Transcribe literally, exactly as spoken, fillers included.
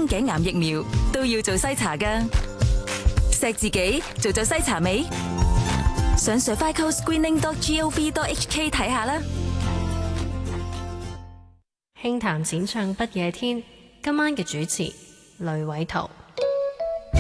宮頸癌疫苗都要做篩查㗎。錫自己做咗篩查未？上 cervical screening dot gov dot h k 睇下啦。 輕談淺唱不夜天，今晚嘅主持雷偉圖。